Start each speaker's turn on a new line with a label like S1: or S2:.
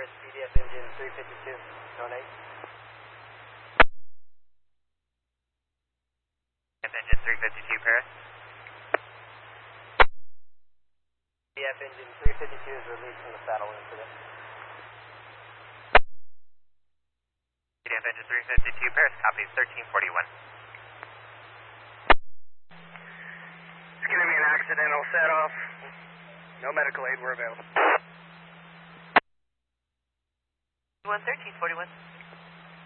S1: Paris, PDF engine 352, donate.
S2: Engine 352, Paris.
S1: PDF engine 352 is released from the saddle incident.
S2: PDF engine 352, Paris, copies 1341.
S1: It's going to be an accidental set-off. No medical aid were available.
S2: 1341.